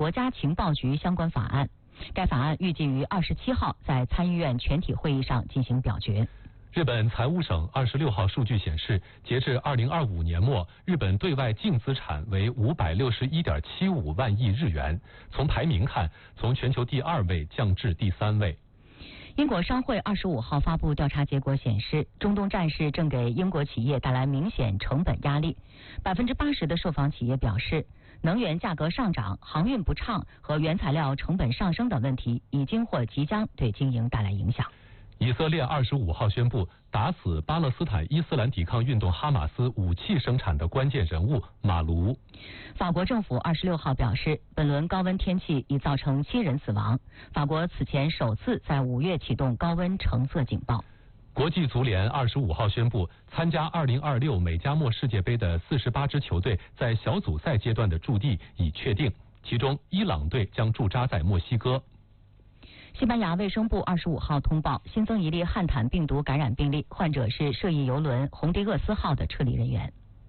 国家情报局相关法案。该法案预计于27号在参议院全体会议上进行表决。 日本财务省26号数据显示，截至2025年末，日本对外净资产为561.75万亿日元。从排名看，从全球第2位降至第3位。 英国商会25号发布调查结果显示，中东战事正给英国企业带来明显成本压力。80%的受访企业表示，能源价格上涨、航运不畅和原材料成本上升等问题已经或即将对经营带来影响。 以色列25号宣布打死巴勒斯坦伊斯兰抵抗运动哈马斯武器生产的关键人物马卢。 法国政府26号表示，本轮高温天气已造成7人死亡。法国此前首次在5月启动高温橙色警报。 国际足联25号宣布，参加2026美加墨世界杯的48支球队在小组赛阶段的驻地已确定，其中伊朗队将驻扎在墨西哥。 西班牙卫生部25号通报新增一例汉坦病毒感染病例，患者是涉疫邮轮红迪厄斯号的撤离人员。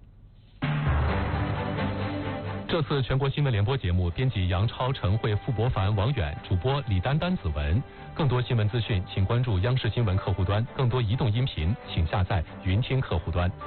这次全国新闻联播节目，编辑杨超、陈慧、傅博凡、王远，主播李丹丹、子文。更多新闻资讯，请关注央视新闻客户端；更多移动音频，请下载云听客户端。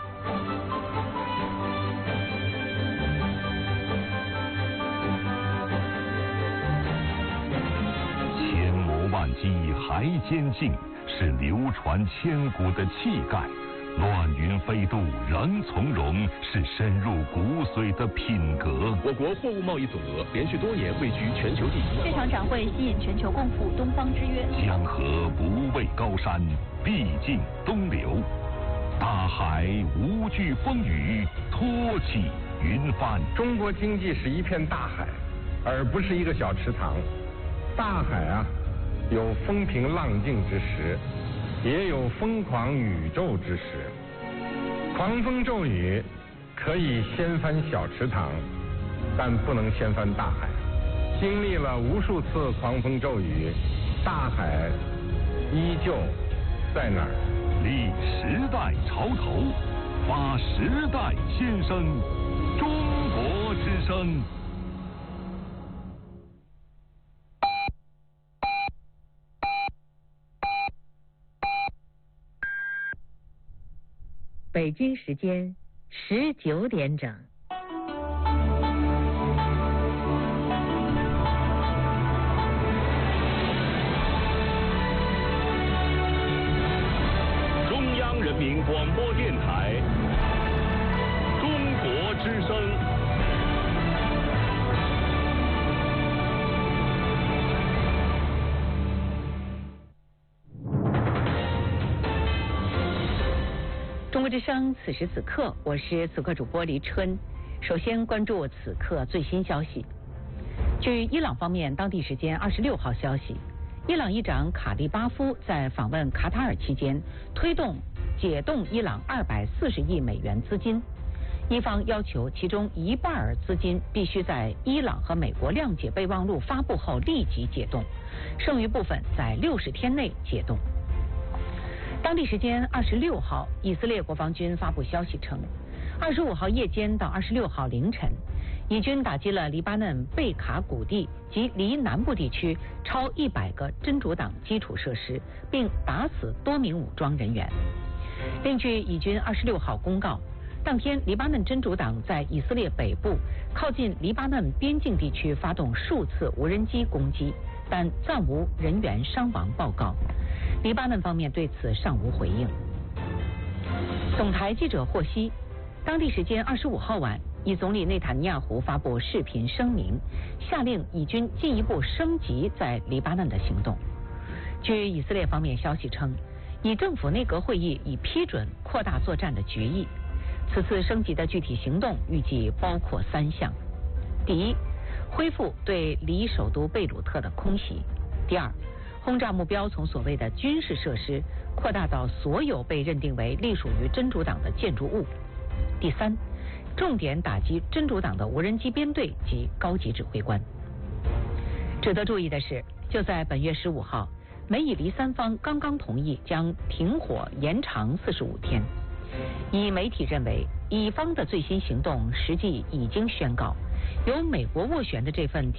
千磨万击还坚劲，是流传千古的气概。乱云飞渡人从容，是深入骨髓的品格。 我国货物贸易总额连续多年位居全球第一。 这场展会吸引全球共赴东方之约。 江河不畏高山，必尽东流。大海无惧风雨，托起云帆。 中国经济是一片大海，而不是一个小池塘。大海啊，有风平浪静之时，也有疯狂宇宙之时。狂风骤雨可以掀翻小池塘，但不能掀翻大海。经历了无数次狂风骤雨，大海依旧在那儿。 立时代潮头，发时代先声，中国之声。 北京时间19点整。 中央人民广播电台，中国之声。 中国之声，此时此刻，我是此刻主播黎春。首先关注此刻最新消息。据伊朗方面当地时间26号消息，伊朗议长卡利巴夫在访问卡塔尔期间，推动解冻伊朗240亿美元资金。伊方要求其中一半资金必须在伊朗和美国谅解备忘录发布后立即解冻，剩余部分在60天内解冻。当地时间26号，以色列国防军发布消息称，25号夜间到26号凌晨，以军打击了黎巴嫩贝卡谷地及黎南部地区超100个真主党基础设施，并打死多名武装人员。另据以军26号公告，当天黎巴嫩真主党在以色列北部靠近黎巴嫩边境地区发动数次无人机攻击，但暂无人员伤亡报告。黎巴嫩方面对此尚无回应。总台记者获悉，当地时间25号晚，以总理内塔尼亚胡发布视频声明，下令以军进一步升级在黎巴嫩的行动。据以色列方面消息称，以政府内阁会议已批准扩大作战的决议。此次升级的具体行动预计包括3项：第一，恢复对黎首都贝鲁特的空袭；第二，轰炸目标从所谓的军事设施扩大到所有被认定为隶属于真主党的建筑物；第三，重点打击真主党的无人机编队及高级指挥官。值得注意的是，就在本月15号，美以黎三方刚刚同意将停火延长45天。以媒体认为，以方的最新行动实际已经宣告，由美国斡旋的这份